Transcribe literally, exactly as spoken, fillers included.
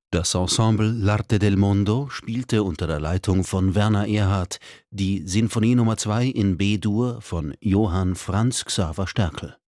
Das Ensemble L'Arte del Mondo spielte unter der Leitung von Werner Erhardt die Sinfonie Nummer zwei in B-Dur von Johann Franz Xaver Sterkel.